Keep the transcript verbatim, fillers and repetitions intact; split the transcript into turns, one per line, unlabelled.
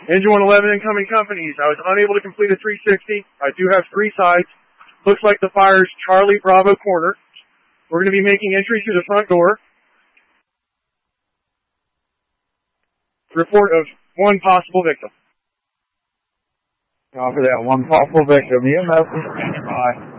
Engine one eleven incoming companies. I was unable to complete a three sixty. I do have three sides. Looks like the fire is Charlie Bravo corner. We're going to be making entry through the front door. Report of one possible victim.
Copy that. One possible victim. E M S is standing by.